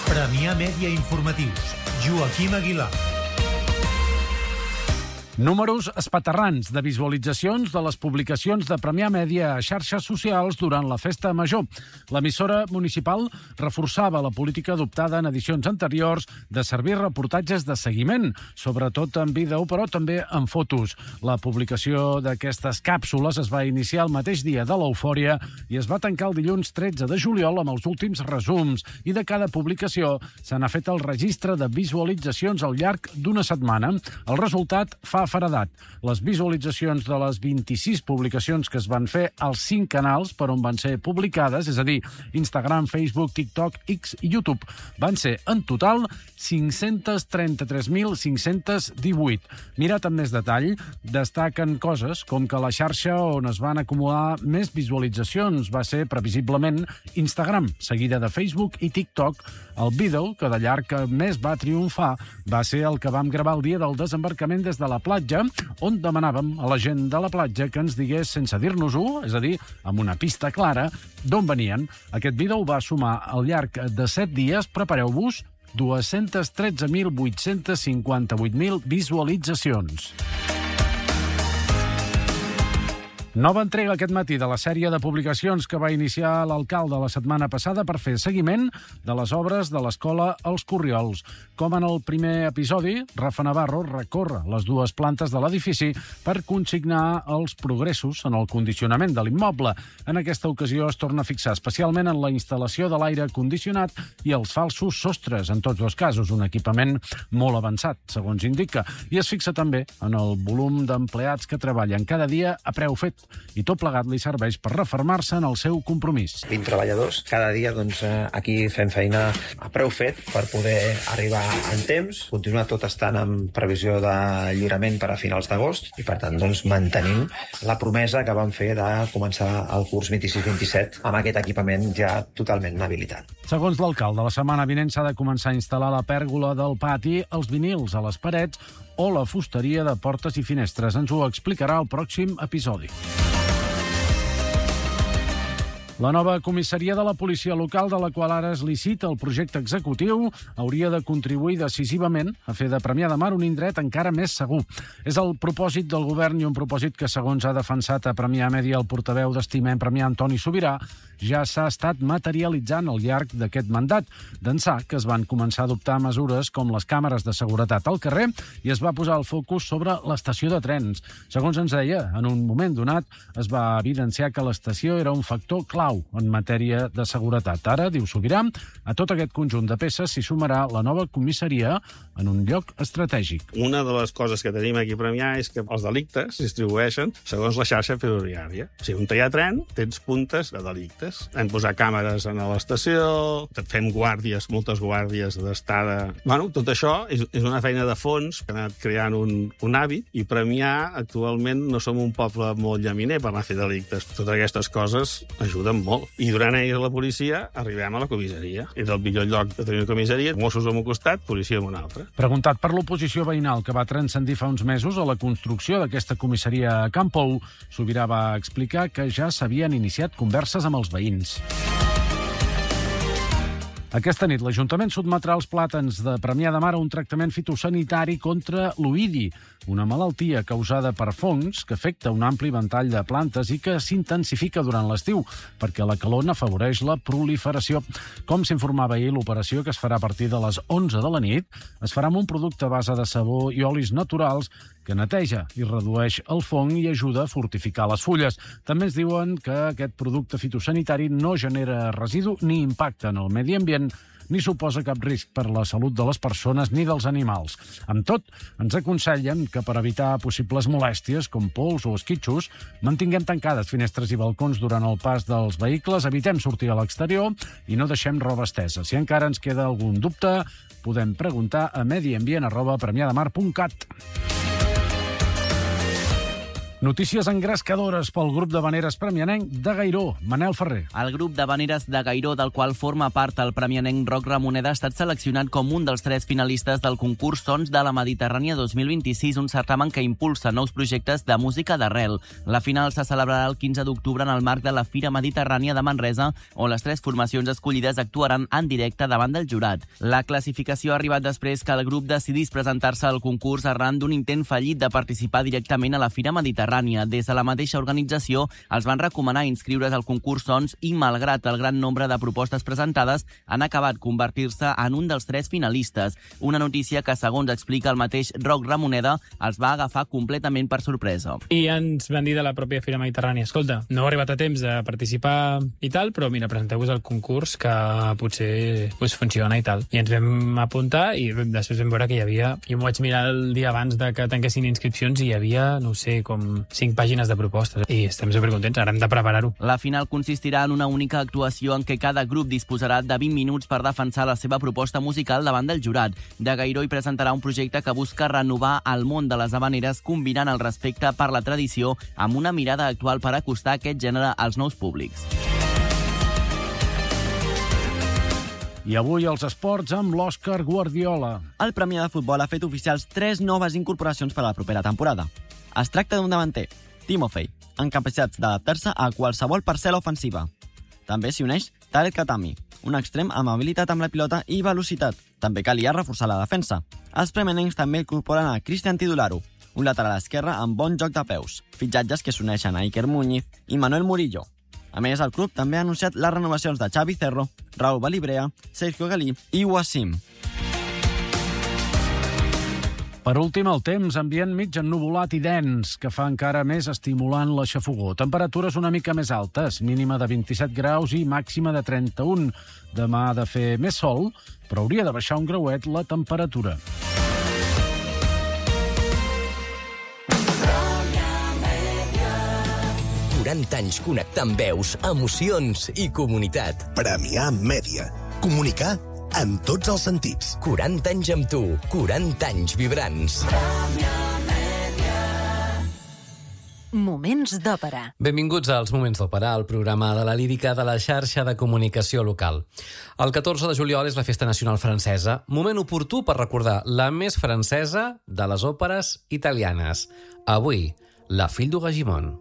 Premià Mèdia Informatius. Joaquim Aguilar. Números espaterrants de visualitzacions de les publicacions de Premià Mèdia a xarxes socials durant la festa major. L'emissora municipal reforçava la política adoptada en edicions anteriors de servir reportatges de seguiment, sobretot en vídeo, però també en fotos. La publicació d'aquestes càpsules es va iniciar el mateix dia de l'eufòria i es va tancar el dilluns 13 de juliol amb els últims resums, i de cada publicació se n'ha fet el registre de visualitzacions al llarg d'una setmana. El resultat fa feredat. Les visualitzacions de les 26 publicacions que es van fer als 5 canals per on van ser publicades, és a dir, Instagram, Facebook, TikTok, X i YouTube, van ser en total 533.518. Mirat amb més detall, destaquen coses com que la xarxa on es van acumular més visualitzacions va ser previsiblement Instagram, seguida de Facebook i TikTok. El vídeo que de llarg més va triomfar va ser el que vam gravar el dia del desembarcament des de la platja, on demanàvem a la gent de la platja que ens digués sense dir-nos-ho, és a dir, amb una pista clara, d'on venien. Aquest vídeo va sumar al llarg de 7 dies, prepareu-vos, 213.858.000 visualitzacions. Nova entrega aquest matí de la sèrie de publicacions que va iniciar l'alcalde la setmana passada per fer seguiment de les obres de l'escola Els Corriols. Com en el primer episodi, Rafa Navarro recorre les 2 plantes de l'edifici per consignar els progressos en el condicionament de l'immoble. En aquesta ocasió es torna a fixar especialment en la instal·lació de l'aire condicionat i els falsos sostres, en tots 2 casos, un equipament molt avançat, segons indica. I es fixa també en el volum d'empleats que treballen cada dia a preu fet, i tot plegat li serveix per refermar-se en el seu compromís. 20 treballadors. Cada dia aquí fem feina a preu fet per poder arribar en temps, continuar tot estant en previsió de lliurament per a finals d'agost i, per tant, mantenim la promesa que vam fer de començar el curs 26-27 amb aquest equipament ja totalment habilitat. Segons l'alcalde, la setmana vinent s'ha de començar a instal·lar la pèrgola del pati, els vinils a les parets o la fusteria de portes i finestres. Ens ho explicarà el pròxim episodi. La nova comissaria de la policia local, de la qual ara es licita el projecte executiu, hauria de contribuir decisivament a fer de Premià de Mar un indret encara més segur. És el propòsit del govern i un propòsit que, segons ha defensat a Premià Mèdia el portaveu d'Estimem Premià, Antoni Sobirà, ja s'ha estat materialitzant al llarg d'aquest mandat. D'ençà que es van començar a adoptar mesures com les càmeres de seguretat al carrer i es va posar el focus sobre l'estació de trens. Segons ens deia, en un moment donat es va evidenciar que l'estació era un factor clau en matèria de seguretat. Ara, diu Sobirà, a tot aquest conjunt de peces s'hi sumarà la nova comissaria en un lloc estratègic. Una de les coses que tenim aquí a Premià és que els delictes es distribueixen segons la xarxa ferroviària. O sigui, on hi ha tren, tens puntes de delictes. Hem posat càmeres a l'estació, fem guàrdies, moltes guàrdies d'estada. Tot això és una feina de fons que ha anat creant un hàbit, i Premià actualment no som un poble molt llaminer per anar a fer delictes. Totes aquestes coses ajuden molt. I durant ells a la policia arribem a la comissaria. És el millor lloc de tenir una comissaria. Mossos a un costat, policia a un altre. Preguntat per l'oposició veïnal que va transcendir fa uns mesos a la construcció d'aquesta comissaria a Camp Pou, Sobirà va explicar que ja s'havien iniciat converses amb els veïns. Aquesta nit, l'Ajuntament sotmetrà els plàtans de Premià de Mar a un tractament fitosanitari contra l'oïdi, una malaltia causada per fongs que afecta un ampli ventall de plantes i que s'intensifica durant l'estiu, perquè la calor n'afavoreix la proliferació. Com s'informava ahir, l'operació, que es farà a partir de les 11 de la nit, es farà amb un producte a base de sabó i olis naturals que neteja i redueix el fong i ajuda a fortificar les fulles. També ens diuen que aquest producte fitosanitari no genera residu ni impacte en el medi ambient, ni suposa cap risc per la salut de les persones ni dels animals. Amb tot, ens aconsellen que per evitar possibles molèsties, com pols o esquitxos, mantinguem tancades finestres i balcons durant el pas dels vehicles, evitem sortir a l'exterior i no deixem roba estesa. Si encara ens queda algun dubte, podem preguntar a mediambient@premiademar.cat. Notícies engrescadores pel grup d'havaneres premianenc de Gairó. Manel Ferrer. El grup d'havaneres de Gairó, del qual forma part el premianenc Roc Ramoneda, ha estat seleccionat com un dels 3 finalistes del concurs Sons de la Mediterrània 2026, un certamen que impulsa nous projectes de música d'arrel. La final se celebrarà el 15 d'octubre en el marc de la Fira Mediterrània de Manresa, on les 3 formacions escollides actuaran en directe davant del jurat. La classificació ha arribat després que el grup decidís presentar-se al concurs arran d'un intent fallit de participar directament a la Fira Mediterrània. Des de la mateixa organització els van recomanar inscriure's al concurs Sons i, malgrat el gran nombre de propostes presentades, han acabat convertir-se en un dels 3 finalistes. Una notícia que, segons explica el mateix Roc Ramoneda, els va agafar completament per sorpresa. I ens van dir de la pròpia Fira Mediterrània: escolta, no heu arribat a temps de participar i tal, però mira, presenteu-vos al concurs que potser us funciona i tal. I ens vam apuntar i després vam veure que hi havia... Jo m'ho vaig mirar el dia abans de que tanquessin inscripcions i hi havia, no sé, com 5 pàgines de propostes i estem supercontents, ara hem de preparar-ho. La final consistirà en una única actuació en què cada grup disposarà de 20 minuts per defensar la seva proposta musical davant del jurat. De Gairó hi presentarà un projecte que busca renovar el món de les havaneres combinant el respecte per la tradició amb una mirada actual per acostar aquest gènere als nous públics. I avui els esports amb l'Òscar Guardiola. El Premià de Futbol ha fet oficials 3 noves incorporacions per a la propera temporada. Es tracta d'un davanter, Timofey, amb capacitats d'adaptar-se a qualsevol parcel·la ofensiva. També s'hi uneix Tarek Khatami, un extrem amb habilitat amb la pilota i velocitat. També calia reforçar la defensa. Els premianencs també incorporen a Cristian Tidularo, un lateral esquerre amb bon joc de peus. Fitxatges que s'uneixen a Iker Muñiz i Manuel Murillo. A més, el club també ha anunciat les renovacions de Xavi Cerro, Raúl Balibrea, Sergio Galí i Wassim. Per últim, el temps, ambient mig ennuvolat i dens, que fa encara més estimulant la xafogor. Temperatures una mica més altes, mínima de 27 graus i màxima de 31. Demà ha de fer més sol, però hauria de baixar un grauet la temperatura. Anys connectant veus, emocions i comunitat. Premià Mèdia. Comunicar en tots els sentits. 40 anys amb tu, 40 anys vibrants. Moments d'òpera. Benvinguts als Moments d'òpera, el programa de la lírica de la xarxa de comunicació local. El 14 de juliol és la Festa Nacional Francesa, moment oportú per recordar la més francesa de les òperes italianes. Avui, La Fille du Régiment.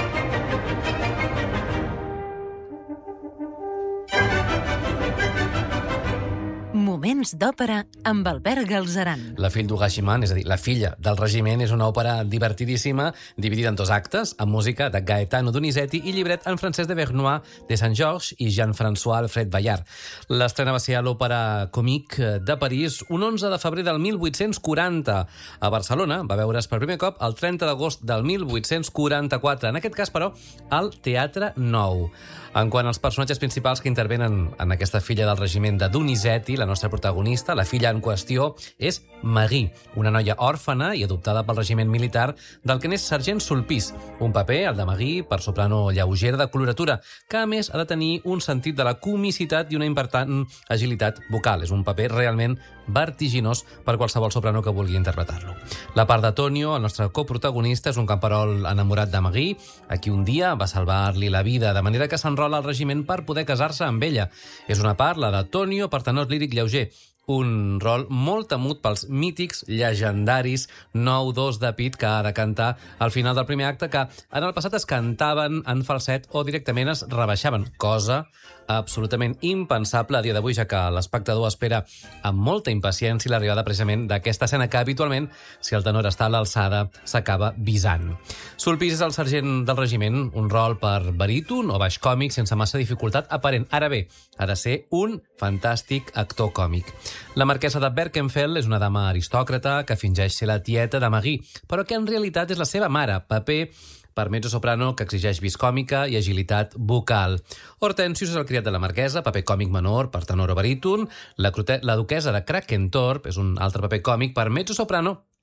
Moments d'òpera amb Albert Galzeran. La Fille du Régiment, és a dir, La filla del regiment, és una òpera divertidíssima, dividida en 2 actes, amb música de Gaetano Donizetti i llibret en francès de Vernois de Saint-Georges i Jean-François Alfred Bayard. L'estrena va ser a l'Òpera Comique de París un 11 de febrer del 1840. A Barcelona va veure's per primer cop el 30 d'agost del 1844, en aquest cas, però, al Teatre Nou. En quant als personatges principals que intervenen en aquesta filla del regiment de Donizetti, la nostra protagonista, la filla en qüestió, és Marie, una noia òrfana i adoptada pel regiment militar del que n'és sergent Sulpice. Un paper, el de Marie, per soprano lleugera de coloratura, que a més ha de tenir un sentit de la comicitat i una important agilitat vocal. És un paper realment vertiginós per qualsevol soprano que vulgui interpretar-lo. La part de Tonio, el nostre coprotagonista, és un camperol enamorat de Marie, a qui un dia va salvar-li la vida, de manera que s'enrola al regiment per poder casar-se amb ella. És una part, la de Tonio, per tenor líric lleuger, un rol molt temut pels mítics, llegendaris 9-2 de pit que ha de cantar al final del primer acte, que en el passat es cantaven en falset o directament es rebaixaven, cosa absolutament impensable a dia d'avui, ja que l'espectador espera amb molta impaciència l'arribada precisament d'aquesta escena que habitualment, si el tenor està a l'alçada, s'acaba visant. Sulpice és el sergent del regiment, un rol per baríton o baix còmic sense massa dificultat aparent. Ara bé, ha de ser un fantàstic actor còmic. La marquesa de Berkenfeld és una dama aristòcrata que fingeix ser la tieta de Marie, però que en realitat és la seva mare, paper per mezzo-soprano que exigeix vis còmica i agilitat vocal. Hortensius és el criat de la marquesa, paper còmic menor per tenor o baríton. La duquesa de Krakentorp és un altre paper còmic per mezzo-soprano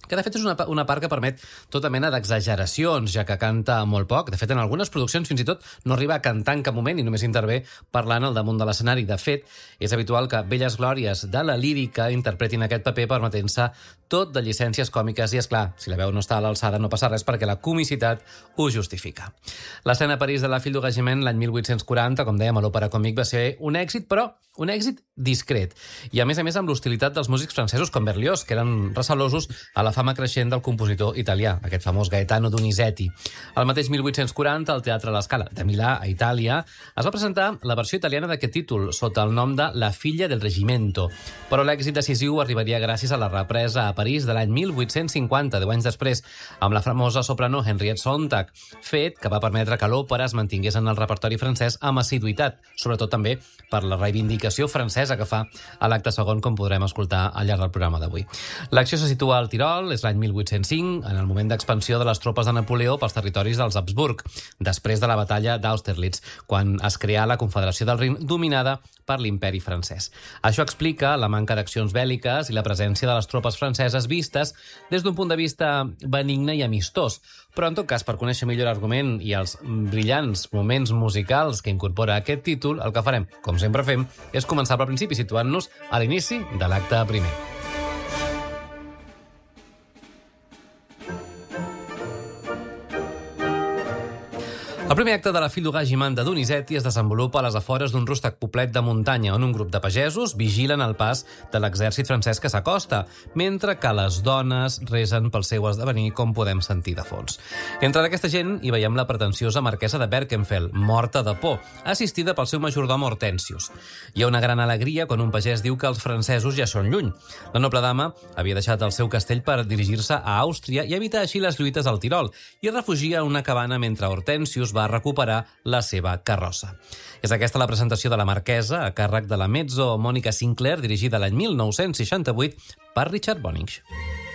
que de fet és una part que permet tota mena d'exageracions, ja que canta molt poc. De fet, en algunes produccions fins i tot no arriba a cantar en cap moment i només intervé parlant al damunt de l'escenari. De fet, és habitual que velles glòries de la lírica interpretin aquest paper permetent-se tot de llicències còmiques i, és clar, si la veu no està a l'alçada no passa res perquè la comicitat ho justifica. L'escena a París de La Fille du Regiment l'any 1840, com dèiem, a l'Òpera Comique va ser un èxit, però un èxit discret. I a més amb l'hostilitat dels músics francesos com Berlioz, que eren recelosos a la fama creixent del compositor italià, aquest famós Gaetano Donizetti. Al mateix 1840, al Teatre La Scala de Milà, a Itàlia, es va presentar la versió italiana d'aquest títol, sota el nom de La Fille del Reggimento. Però l'èxit decisiu arribaria gràcies a la represa a París de l'any 1850, 10 anys després, amb la famosa soprano Henriette Sontag, fet que va permetre que l'òpera es mantingués en el repertori francès amb assiduïtat, sobretot també per la reivindicació francesa que fa a l'acte segon, com podrem escoltar al llarg del programa d'avui. L'acció se situa al Tirol, és l'any 1805, en el moment d'expansió de les tropes de Napoleó pels territoris dels Habsburg, després de la batalla d'Austerlitz, quan es creà la Confederació del Rin, dominada per l'imperi francès. Això explica la manca d'accions bèl·liques i la presència de les tropes franceses vistes des d'un punt de vista benigne i amistós. Però, en tot cas, per conèixer millor l'argument i els brillants moments musicals que incorpora aquest títol, el que farem, com sempre fem, és començar pel principi, situant-nos a l'inici de l'acte primer. El primer acte de La Fille du Regiment de Donizetti es desenvolupa a les afores d'un rústec poblet de muntanya on un grup de pagesos vigilen el pas de l'exèrcit francès que s'acosta, mentre que les dones resen pel seu esdevenir, com podem sentir de fons. Entre aquesta gent hi veiem la pretensiosa marquesa de Berkenfeld, morta de por, assistida pel seu majordom Hortensius. Hi ha una gran alegria quan un pagès diu que els francesos ja són lluny. La noble dama havia deixat el seu castell per dirigir-se a Àustria i evitar així les lluites al Tirol, i es refugia a una cabana mentre Hortensius va recuperar la seva carrossa. És aquesta la presentació de la marquesa a càrrec de la mezzo Mònica Sinclair, dirigida l'any 1968 per Richard Bonynge.